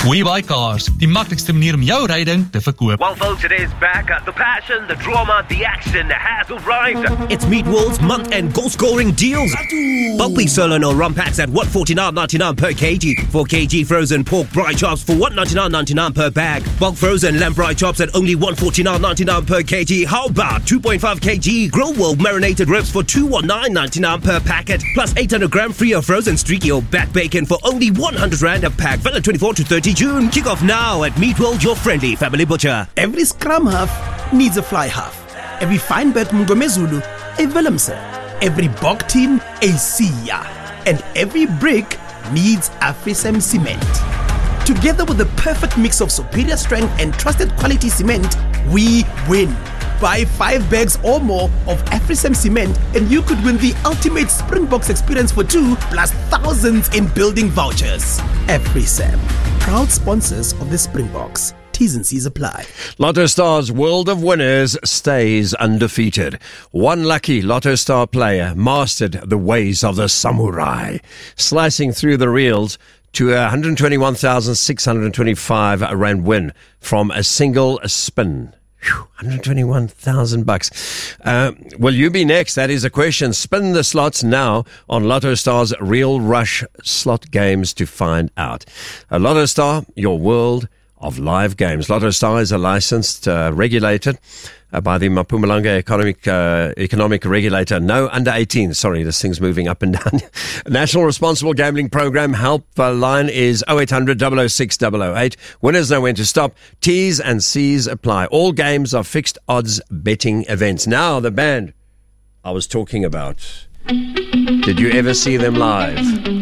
WeBuyCars, die maklikste manier om jou ryding te verkoop. Well, folks, it is back. The passion, the drama, the action has arrived. It's Meat World's month-end goal-scoring deals. Bulk beef sirloin or rump packs at $149.99 per kg. 4 kg frozen pork braai chops for $199.99 per bag. Bulk frozen lamb braai chops at only $149.99 per kg. How about 2.5 kg Grill World marinated ribs for $219.99 per packet. Plus 800 gram free of frozen streaky or back bacon for only 100 Rand a pack. Valid 24 to 30 June. Kick off now at Meat World, your friendly family butcher. Every scrum half needs a fly half. Every fine bird Mngomezulu, a Willemse. Every bog team, a Sia. And every brick needs Afrisam cement. Together with the perfect mix of superior strength and trusted quality cement, we win. Buy 5 bags or more of Afrisam cement and you could win the ultimate Springboks experience for 2 plus thousands in building vouchers. Afrisam, proud sponsors of the Springboks. T's and C's apply. Lotto Star's World of Winners stays undefeated. One lucky Lotto Star player mastered the ways of the samurai, slicing through the reels to a 121,625 Rand win from a single spin. 121,000 bucks. Will you be next? That is a question. Spin the slots now on Lotto Star's Real Rush slot games to find out. Lotto Star, your world of live games. Lotto Star is a licensed, regulated by the Mpumalanga economic regulator. No, under 18. Sorry, this thing's moving up and down. National Responsible Gambling Program helpline is 0800 006 008. Winners know when to stop. T's and C's apply. All games are fixed odds betting events. Now, the band I was talking about. Did you ever see them live?